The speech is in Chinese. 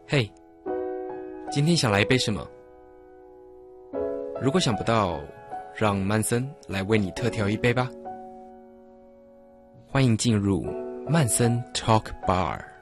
嘿，今天想来一杯什么？如果想不到，让曼森来为你特调一杯吧。欢迎进入曼森 Talk Bar。